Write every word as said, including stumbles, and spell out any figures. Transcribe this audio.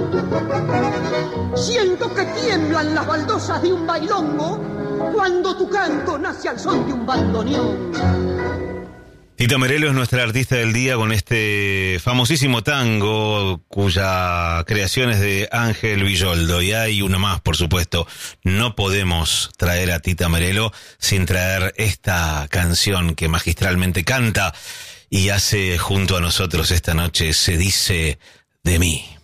Siento que tiemblan las baldosas de un bailongo cuando tu canto nace al son de un bandoneón. Tita Merelo es nuestra artista del día con este famosísimo tango cuya creación es de Ángel Villoldo. Y hay uno más, por supuesto. No podemos traer a Tita Merelo sin traer esta canción que magistralmente canta y hace junto a nosotros esta noche Se dice de mí.